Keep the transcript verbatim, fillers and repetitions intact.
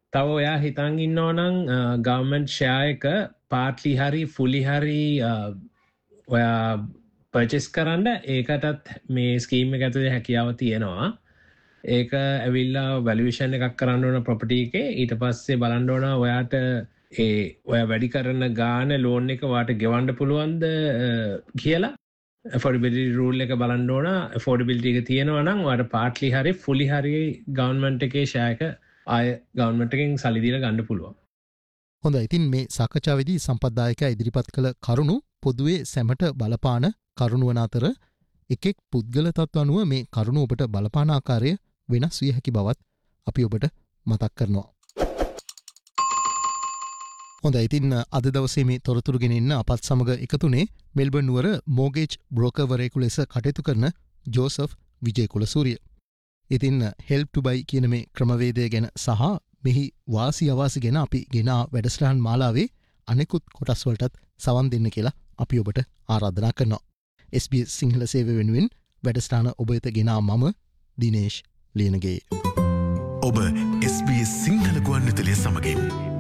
තව ඔයා හිතන් ඉන්නවා නම් ගවර්න්මන්ට් ෂෙයා එක පාර්ට්ලි හරි ෆුලි හරි ඔයා පර්චේස් කරන්න ඒකටත් මේ ස්කීම් එක ඇතුලේ හැකියාව තියෙනවා. ඒක ඇවිල්ලා වැලුවේෂන් එකක් කරන්න ඕන ප්‍රොපර්ටි එකේ. ඊට පස්සේ බලන්න ඕන ඔයාට ඒ ඔයා වැඩි කරන ගාන ලෝන් එක ඔයාට ගෙවන්න පුළුවන්ද කියලා. affordability rule එක බලන්න ඕන. affordability එක තියෙනවා නම් ඔයාට partly හරි fully හරි government එකේ share එක ආය government එකෙන් සල්ලි දීලා ගන්න පුළුවන්. හොඳයි. ඉතින් මේ සාකච්ඡාවේදී සම්පත්දායකයා ඉදිරිපත් කළ කරුණු පොදුවේ සැමට බලපාන කරුණු වන අතර එකෙක් පුද්ගල තත්ත්ව අනුව මේ කරුණු ඔබට බලපාන ආකාරය වෙනස් විය හැකි බවත් අපි ඔබට මතක් කරනවා. හොඳයි. ඉතින් අද දවසේ මේ තොරතුරු ගෙනෙන්න අපත් සමග එකතුනේ මෙල්බර්න් නුවර මෝගේජ් බ්‍රෝකර්වරයෙකු ලෙස කටයුතු කරන ජෝසෆ් විජේකුලසූරිය. ඉතින් හෙල්ප් ටු බයි කියන මේ ක්‍රමවේදය ගැන සහ මෙහි වාසි අවාසි ගැන අපි ගෙනා වැඩසටහන් මාලාවේ අනෙකුත් කොටස් වලටත් සවන් දෙන්න කියලා අපි ඔබට ආරාධනා කරනවා. එස් බී එස් සිංහල සේවය වෙනුවෙන් වැඩසටහන ඔබ වෙත ගෙනා මම දිනේෂ් ලියනගේ. ඔබ එස් බී එස් සිංහල ගුවන්විදුලිය සමගින්